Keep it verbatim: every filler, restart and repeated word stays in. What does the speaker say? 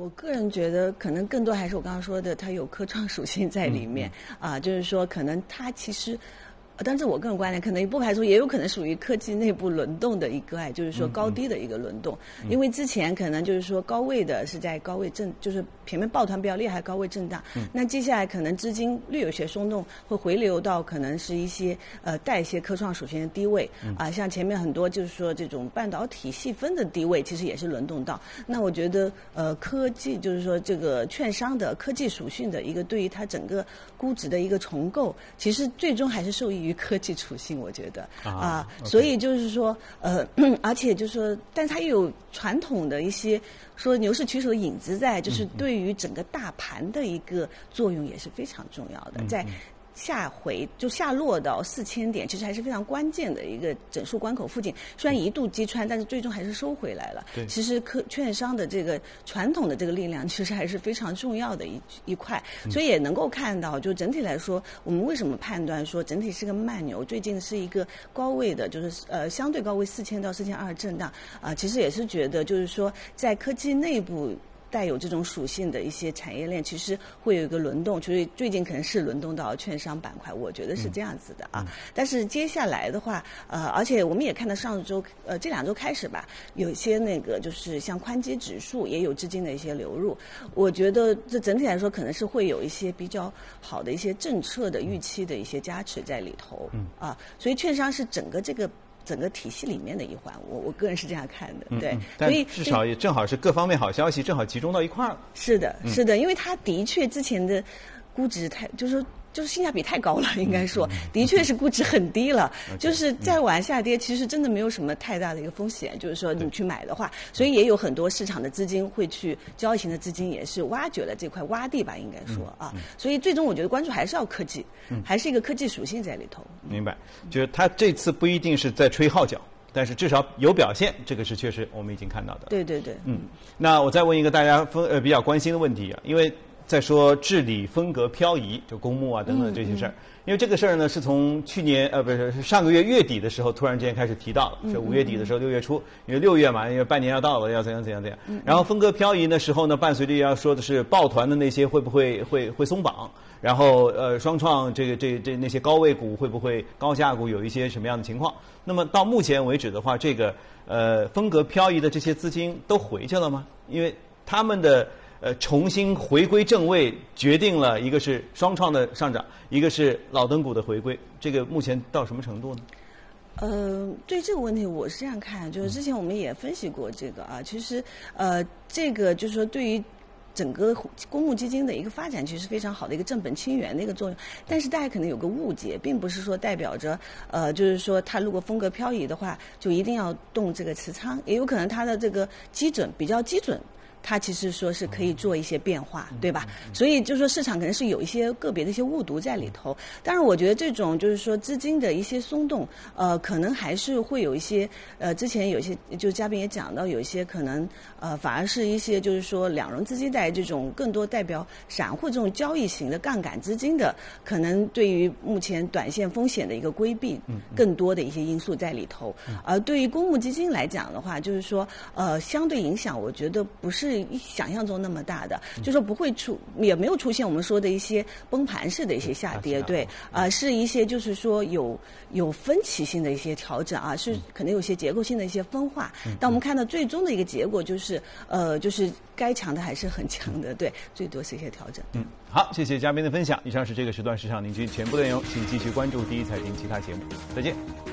个人觉得可能更多还是我刚刚说的，它有科创属性在里面、嗯、啊，就是说可能它其实。但是我个人观点，可能也不排除，也有可能属于科技内部轮动的一个哎，就是说高低的一个轮动。嗯嗯、因为之前可能就是说高位的是在高位震，就是前面抱团比较厉害，高位震荡。嗯、那接下来可能资金略有些松动，会回流到可能是一些呃带一些科创属性的低位、嗯、啊，像前面很多就是说这种半导体细分的低位，其实也是轮动到。那我觉得呃科技就是说这个券商的科技属性的一个对于它整个估值的一个重构，其实最终还是受益于科技属性，我觉得啊，啊 okay. 所以就是说，呃，而且就是说，但它又有传统的一些说牛市取手的影子在，就是对于整个大盘的一个作用也是非常重要的，嗯、在。下回就下落到四千点，其实还是非常关键的一个整数关口附近。虽然一度击穿，但是最终还是收回来了。对，其实科券商的这个传统的这个力量，其实还是非常重要的一一块。所以也能够看到，就整体来说，我们为什么判断说整体是个慢牛？最近是一个高位的，就是呃相对高位四千到四千二震荡啊、呃，其实也是觉得就是说在科技内部。带有这种属性的一些产业链，其实会有一个轮动，所以最近可能是轮动到券商板块，我觉得是这样子的啊。嗯、但是接下来的话，呃，而且我们也看到上周呃这两周开始吧，有一些那个就是像宽基指数也有资金的一些流入，我觉得这整体来说可能是会有一些比较好的一些政策的预期的一些加持在里头，嗯啊，所以券商是整个这个。整个体系里面的一环，我我个人是这样看的，对， 嗯嗯、所以至少也正好是各方面好消息正好集中到一块儿了。 是的，是的，因为它的确之前的估值太，就是就是性价比太高了，应该说，的确是估值很低了，就是再往下跌，其实真的没有什么太大的一个风险，就是说你去买的话，所以也有很多市场的资金会去交易型的资金也是挖掘了这块洼地吧，应该说啊，所以最终我觉得关注还是要科技，还是一个科技属性在里头。 明白，就是他这次不一定是在吹号角。但是至少有表现，这个是确实我们已经看到的。 对对对， 嗯，那我再问一个大家分呃比较关心的问题啊，因为在说治理风格漂移，就公募啊等等这些事儿、嗯嗯，因为这个事儿呢是从去年呃不是是上个月月底的时候突然之间开始提到了，是五月底的时候六月初，因为六月嘛，因为半年要到了，要怎样怎样怎样。嗯、然后风格漂移的时候呢，伴随着要说的是抱团的那些会不会会会松绑。然后呃，双创这个这这那些高位股会不会高价股有一些什么样的情况？那么到目前为止的话，这个呃风格漂移的这些资金都回去了吗？因为他们的呃重新回归正位，决定了一个是双创的上涨，一个是老登股的回归。这个目前到什么程度呢？ 呃，对这个问题我是这样看，就是之前我们也分析过这个啊，其实呃这个就是说对于。整个公募基金的一个发展其实非常好的一个正本清源的一个作用，但是大家可能有个误解，并不是说代表着呃，就是说它如果风格漂移的话，就一定要动这个持仓，也有可能它的这个基准比较基准。它其实说是可以做一些变化，对吧？所以就是说市场可能是有一些个别的一些误读在里头。当然，我觉得这种就是说资金的一些松动，呃，可能还是会有一些呃，之前有一些就嘉宾也讲到，有一些可能呃，反而是一些就是说两融资金带这种更多代表散户这种交易型的杠杆资金的，可能对于目前短线风险的一个规避，更多的一些因素在里头。而对于公募基金来讲的话，就是说呃，相对影响，我觉得不是。想象中那么大的，就说不会出，也没有出现我们说的一些崩盘式的一些下跌，对，啊、呃，是一些就是说有有分歧性的一些调整啊，是可能有些结构性的一些分化。但我们看到最终的一个结果就是，呃，就是该强的还是很强的，对，最多是一些调整。 嗯，好，谢谢嘉宾的分享。以上是这个时段市场凝聚全部内容，请继续关注第一财经其他节目，再见。